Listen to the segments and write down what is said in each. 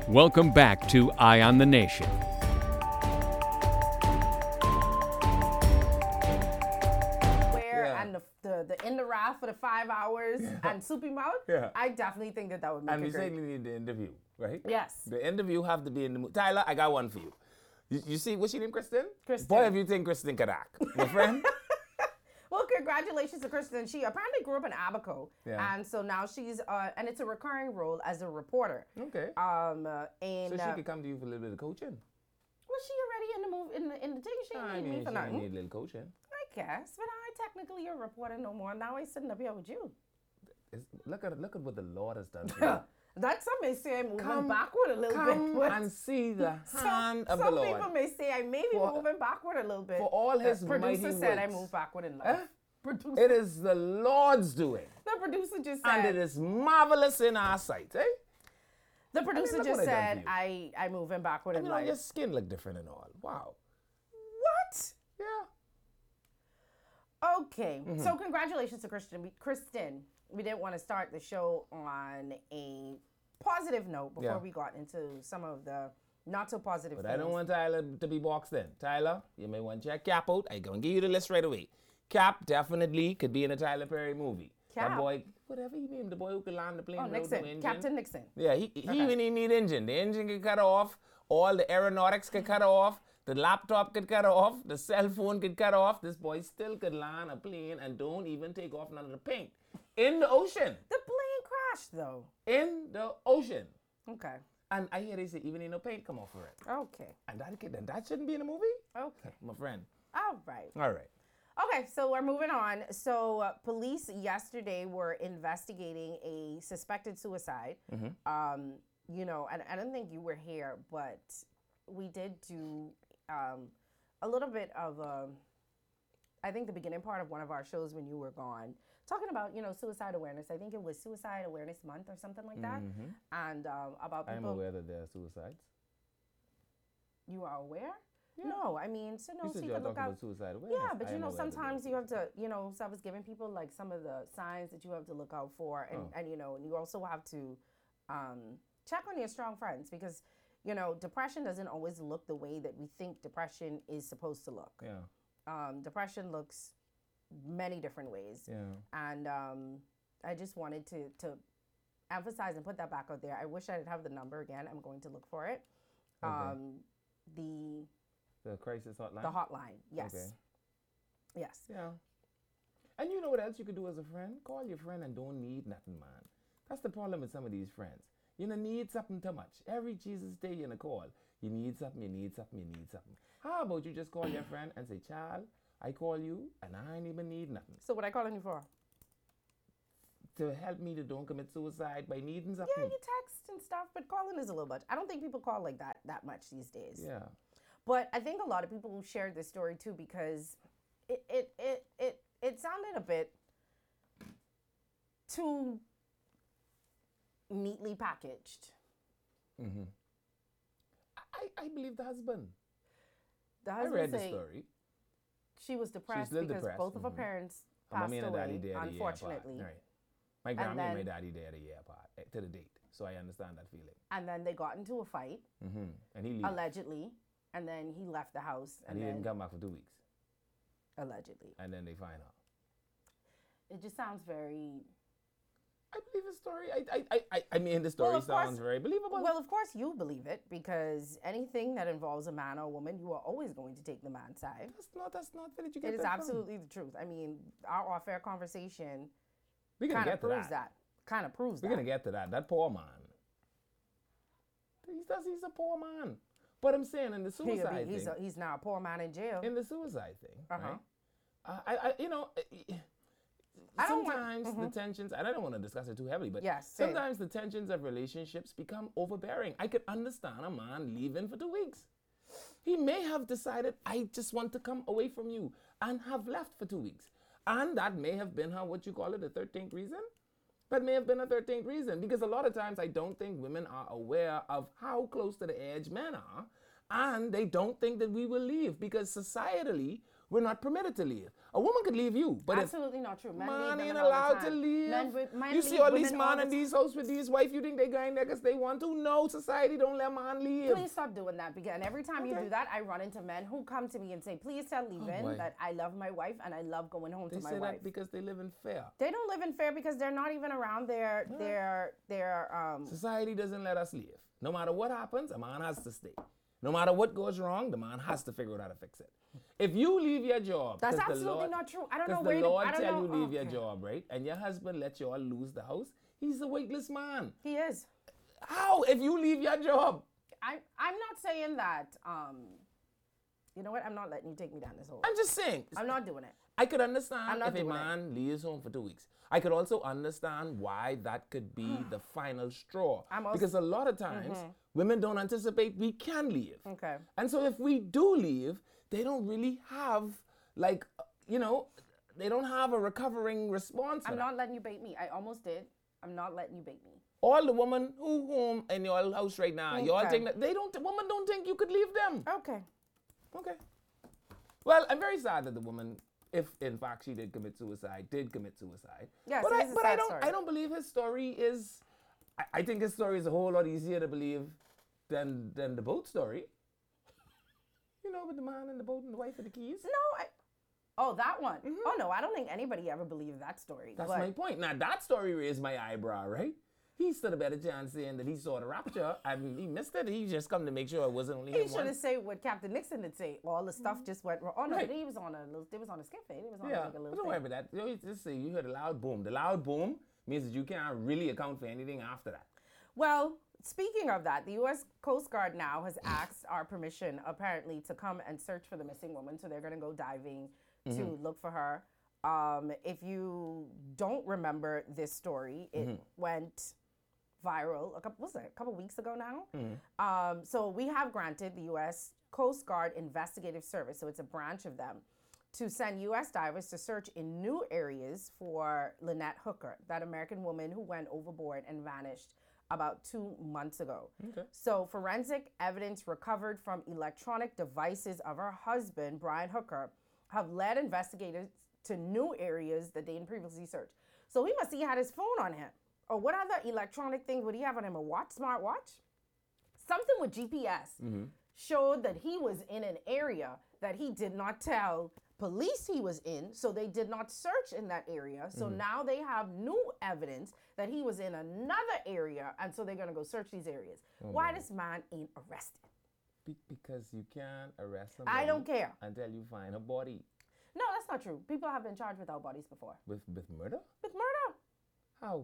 Welcome back to Eye on the Nation. And the in the raft for the 5 hours and soupy mouth, I definitely think that would make and it we great. certainly need the interview, right? Yes. The interview have to be in the mood. Tyler, I got one for you. You see, what's she named, Kristen? Kristen. Boy, if you think Kristen could act, my friend. Well, congratulations to Kristen. She apparently grew up in Abaco, and so now she's and it's a recurring role as a reporter. Okay. And so she could come to you for a little bit of coaching. Was she already in the move in the thing? She didn't need me for nothing. She need a little coaching. I guess, but I technically a reporter no more. Now I'm sitting up here with you. Look at what the Lord has done for you. That some may say I'm moving backward a little bit. Come and see the hand of the Lord. Some people may say I may be moving backward a little bit. For all his producer said works. I moved backward in life. Producer. It is the Lord's doing. The producer just said. And it is marvelous in our sight, eh? The producer just said I moving backward in life. Your skin look different and all. Wow. What? Yeah. Okay. So congratulations to Kristen. We didn't want to start the show on a positive note before we got into some of the not so positive things. But I don't want Tyler to be boxed in. Tyler, you may want to check Cap out. I'm going to give you the list right away. Cap definitely could be in a Tyler Perry movie. Cap? That boy, whatever he named, the boy who could land the plane. Oh, Nixon. Captain Nixon. Yeah, he even need engine. The engine could cut off. All the aeronautics could cut off. The laptop could cut off. The cell phone could cut off. This boy still could land a plane and don't even take off none of the paint. In the ocean. The plane crashed, though. In the ocean. Okay. And I hear they say even ain't no paint come off for it. Okay. And that shouldn't be in a movie? Okay. My friend. All right. All right. Okay, so we're moving on. So police yesterday were investigating a suspected suicide. You know, and I don't think you were here, but we did do a little bit of, I think the beginning part of one of our shows when you were gone, talking about, you know, suicide awareness. I think it was Suicide Awareness Month or something like that. And about people. I'm aware that there are suicides. You are aware? Yeah. No, I mean, so no, so you can look out. About suicide awareness. Yeah, but you know, sometimes you have to, you know, so I was giving people like some of the signs that you have to look out for, and you know, and you also have to check on your strong friends because, you know, depression doesn't always look the way that we think depression is supposed to look. Yeah. Depression looks many different ways. Yeah. And I just wanted to emphasize and put that back out there. I wish I'd have the number again. I'm going to look for it. Okay. The crisis hotline? The hotline, yes. Okay. Yes. Yeah. And you know what else you could do as a friend? Call your friend and don't need nothing, man. That's the problem with some of these friends. You don't need something too much. Every Jesus day you call. You need something, you need something, you need something. How about you just call your friend and say, child, I call you and I ain't even need nothing. So what I calling you for? To help me to don't commit suicide by needing something. Yeah, you text and stuff, but calling is a little much. I don't think people call like that much these days. Yeah. But I think a lot of people shared this story too because it sounded a bit too neatly packaged. Mm-hmm. I believe the husband. The husband I read the story. She was depressed because depressed. Both of her parents passed away, unfortunately. Right. My grandma and my daddy died a year apart to the date, so I understand that feeling. And then they got into a fight, and he allegedly, and then he left the house. And he didn't come back for 2 weeks. Allegedly. And then they find out. It just sounds very... I believe the story. I mean, the story sounds very believable. Well, of course you believe it because anything that involves a man or a woman, you are always going to take the man's side. That's not where did you get It is that absolutely the truth. I mean, our off-air conversation kind of proves that. Kind of proves that. We're going to get to that. That poor man. He's a poor man. But I'm saying in the suicide thing. He's now a poor man in jail. In the suicide thing, right? Sometimes the tensions, and I don't want to discuss it too heavily, but sometimes the tensions of relationships become overbearing. I could understand a man leaving for 2 weeks. He may have decided, I just want to come away from you, and have left for 2 weeks. And that may have been the 13th reason. That may have been a 13th reason, because a lot of times I don't think women are aware of how close to the edge men are, and they don't think that we will leave, because societally, we're not permitted to leave. A woman could leave you, but absolutely not true. Man ain't allowed to leave. You see all these men in these houses with these wife, you think they going there because they want to? No, society don't let man leave. Please stop doing that, because every time you do that, I run into men who come to me and say, please tell Leavin that I love my wife and I love going home to my wife. They say that because they live in fear. They don't live in fear because they're not even around their Society doesn't let us leave. No matter what happens, a man has to stay. No matter what goes wrong, the man has to figure out how to fix it. If you leave your job, that's absolutely not true. I don't know where the Lord tell you leave your job, right? And your husband let you all lose the house. He's a weightless man. He is. How? If you leave your job? I'm not saying that. You know what? I'm not letting you take me down this hole. I'm just saying. I'm not doing it. I could understand if a man leaves home for 2 weeks. I could also understand why that could be the final straw. Because a lot of times, women don't anticipate we can leave. Okay. And so if we do leave, they don't really have, like, they don't have a recovering response. I'm not letting you bait me. I almost did. I'm not letting you bait me. All the women who home in your house right now, you all think that women don't think you could leave them. Okay. Well, I'm very sad that the woman, if in fact she did commit suicide. Yes, but I don't believe his story is. I think his story is a whole lot easier to believe than the boat story. With the man and the boat and the wife and the keys. No, that one. Mm-hmm. Oh no, I don't think anybody ever believed that story. That's my point. Now that story raised my eyebrow, right? He stood a better chance saying that he saw the rapture and he missed it. He just come to make sure it wasn't only him. He should have said what Captain Nixon did say. All the stuff just went wrong. Oh no, right. It was on a skip. It was on like a little don't worry about that. You just say you heard a loud boom. The loud boom means that you can't really account for anything after that. Well, speaking of that, the U.S. Coast Guard now has asked our permission, apparently, to come and search for the missing woman. So they're going to go diving to look for her. If you don't remember this story, it went viral a couple weeks ago now. So we have granted the U.S. Coast Guard Investigative Service, so it's a branch of them, to send U.S. divers to search in new areas for Lynette Hooker, that American woman who went overboard and vanished about 2 months ago. Okay. So forensic evidence recovered from electronic devices of her husband, Brian Hooker, have led investigators to new areas that they didn't previously searched. So he must have had his phone on him. Or what other electronic thing would he have on him? A watch, smartwatch? Something with GPS showed that he was in an area that he did not tell police he was in, so they did not search in that area. So now they have new evidence that he was in another area, and so they're going to go search these areas. Why this man ain't arrested? Because you can't arrest somebody. I don't care. Until you find a body. No, that's not true. People have been charged without bodies before. With murder? With murder. How?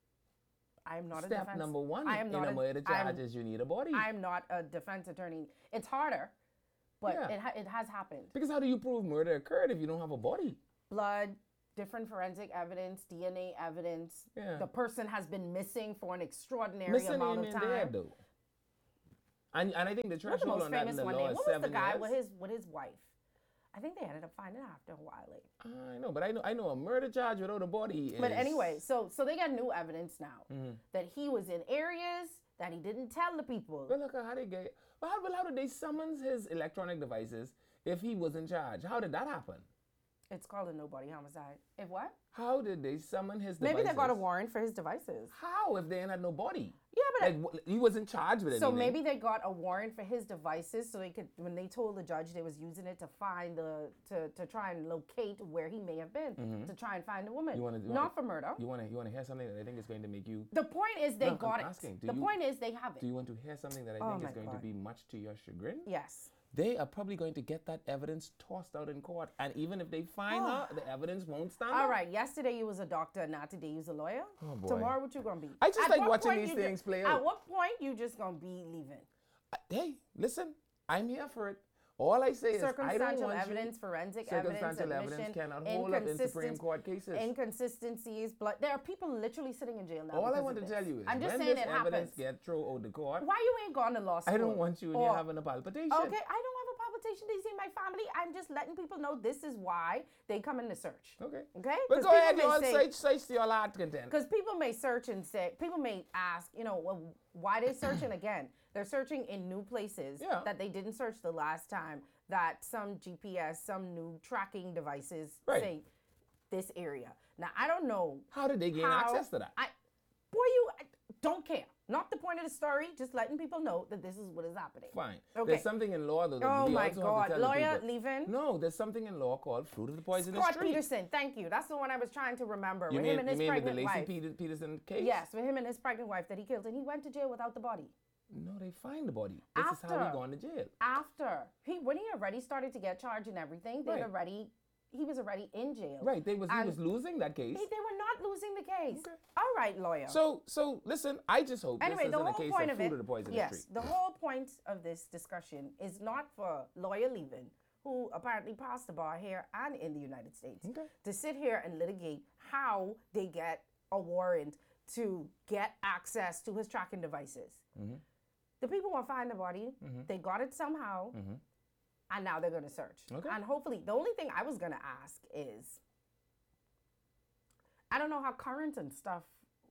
I am not a defense. Step number one in a murder charge is you need a body. I'm not a defense attorney. It's harder, but it has happened. Because how do you prove murder occurred if you don't have a body? Blood, different forensic evidence, DNA evidence. Yeah. The person has been missing for an extraordinary amount of time. Dead, though. And I think the threshold on that in the law is 7 years. What was the guy with his wife? I think they ended up finding out after a while. I know, but I know a murder charge without a body is... But anyway, so they got new evidence now that he was in areas that he didn't tell the people. Well, look, how did how did they summons his electronic devices if he was in charge? How did that happen? It's called a no-body homicide. If what? How did they summon his devices? Maybe they got a warrant for his devices. How if they ain't had no body? Yeah, but he was in charge with it. So maybe they got a warrant for his devices, so they could, when they told the judge they was using it to find to try and locate where he may have been, to try and find the woman. Not for murder. You want to hear something that I think is going to make you... The point is they got it. The point is they have it. Do you want to hear something that I think is going to be much to your chagrin? Yes. They are probably going to get that evidence tossed out in court. And even if they find her, the evidence won't stand All right. Yesterday you was a doctor, not today you was a lawyer. Oh, boy. Tomorrow what you going to be? I just like watching these things play out. At what point you just going to be leaving? Hey, listen. I'm here for it. All I say is I don't want evidence, forensic evidence, circumstantial evidence cannot hold up in Supreme Court cases. Inconsistencies, there are people literally sitting in jail now. All I want to tell you is I'm just when saying this evidence happens. get thrown out the court, why you ain't gone to law school? I don't want you and you're having a palpitation. Okay, I don't have a connotation they see in my family. I'm just letting people know this is why they come in the search. Okay. Okay? But go ahead, you say to your heart content. Because people may search and say, people may ask, well, why they searching again? They're searching in new places that they didn't search the last time, that some GPS, some new tracking devices say this area. Now, I don't know. How did they gain access to that? I don't care. Not the point of the story, just letting people know that this is what is happening. Fine. Okay. There's something in law, though. Oh, my God. Lawyer leaving? No, there's something in law called fruit of the poisonous tree. Scott Peterson, thank you. That's the one I was trying to remember. You with him and his pregnant the wife. Lacey Peterson case? Yes, with him and his pregnant wife that he killed. And he went to jail without the body. No, they find the body. This is how he gone to jail. When he already started to get charged and everything, he was already in jail. Right, he was losing that case. They were not losing the case. Okay. All right, lawyer. So listen, I just hope this isn't a case of fruit of the poisonous tree. Yes, the whole point of this discussion is not for lawyer Levin, who apparently passed the bar here and in the United States, to sit here and litigate how they get a warrant to get access to his tracking devices. Mm-hmm. The people want to find the body. Mm-hmm. They got it somehow. Mm-hmm. And now they're going to search. Okay. And hopefully, the only thing I was going to ask is, I don't know how current and stuff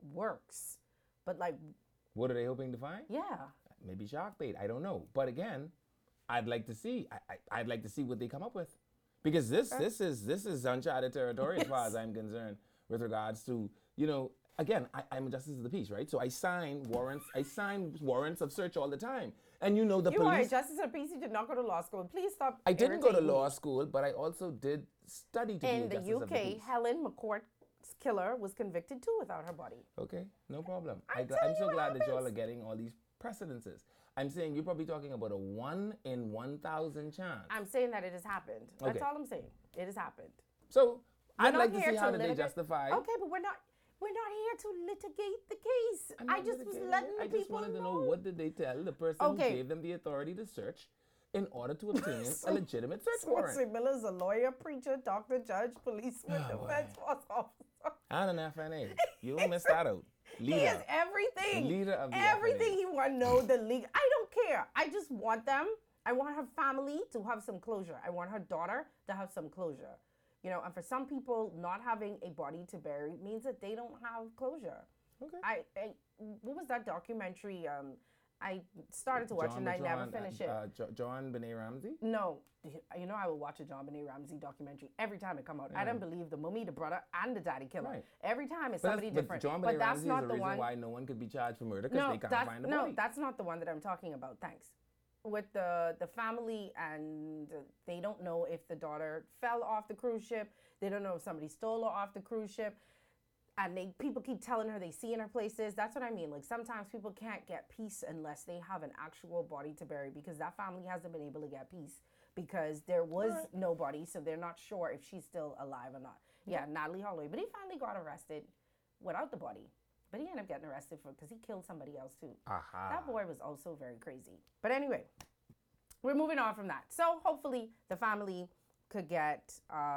works, but like. What are they hoping to find? Yeah. Maybe shark bait. I don't know. But again, I'd like to see. I'd like to see what they come up with, because this is uncharted territory as far as I'm concerned with regards to, Again, I'm a justice of the peace, right? So I sign warrants of search all the time. And the police. You are a justice of the peace. You did not go to law school. Please stop. I didn't go to law school, but I also did study to be a justice of the peace. In the UK, Helen McCourt's killer was convicted too without her body. Okay, no problem. I'm so glad that y'all are getting all these precedences. I'm saying you're probably talking about a 1 in 1,000 chance. I'm saying that it has happened. That's all I'm saying. It has happened. So I'd like to see how did they justify. Okay, but we're not here to litigate the case. I just was letting the people know. I just wanted to know, what did they tell the person who gave them the authority to search in order to obtain a legitimate search warrant? Swanson Miller's a lawyer, preacher, doctor, judge, policeman, defense force officer. And an FNA. You don't miss that out. Leader. He is everything. The leader of the everything FNA. He want to know the legal. I don't care. I just want them. I want her family to have some closure. I want her daughter to have some closure. And for some people, not having a body to bury means that they don't have closure. Okay. What was that documentary? I started to watch it and I never finished it. JonBenét Ramsey? No. I will watch a JonBenét Ramsey documentary every time it come out. Yeah. I don't believe the mummy, the brother, and the daddy killer. Right. Every time it's somebody different. But that's not the one. Why no one could be charged for murder because they can't find the body. No, that's not the one that I'm talking about. Thanks. With the family, and they don't know if the daughter fell off the cruise ship. They don't know if somebody stole her off the cruise ship. And people keep telling her they see in her places. That's what I mean. Like, sometimes people can't get peace unless they have an actual body to bury, because that family hasn't been able to get peace because there was no body, so they're not sure if she's still alive or not. Yeah, Natalie Holloway. But he finally got arrested without the body. But he ended up getting arrested because he killed somebody else too. That boy was also very crazy. But anyway, we're moving on from that. So hopefully the family could get,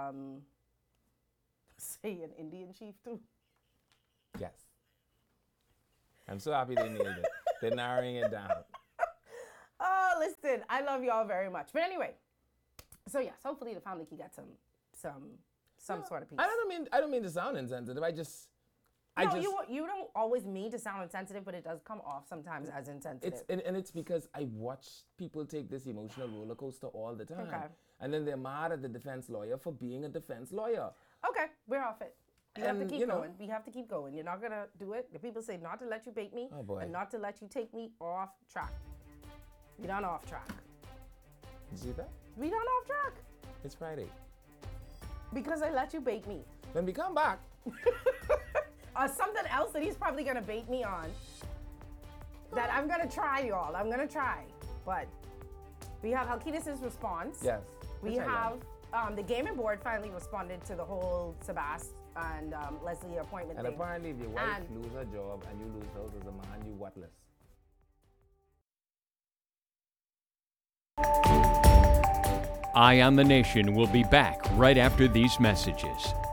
say, an Indian chief too. Yes. I'm so happy they nailed it. They're narrowing it down. Oh, listen, I love y'all very much. But anyway, so yes, hopefully the family can get some sort of peace. I don't mean to sound insensitive. You don't always mean to sound insensitive, but it does come off sometimes as insensitive. It's because I watch people take this emotional roller coaster all the time. Okay. And then they're mad at the defense lawyer for being a defense lawyer. Okay, we're off it. You have to keep going. We have to keep going. You're not going to do it. The people say not to let you bait me and not to let you take me off track. We done off track. You see that? We done off track. It's Friday. Because I let you bait me. When we come back. Something else that he's probably going to bait me on. That I'm going to try, y'all. I'm going to try. But we have Halkitis' response. Yes. We have the gaming board finally responded to the whole Sebas and Leslie appointment thing. And apparently if your wife lose her job and you lose hers as a man, you worthless. Eye on the Nation will be back right after these messages.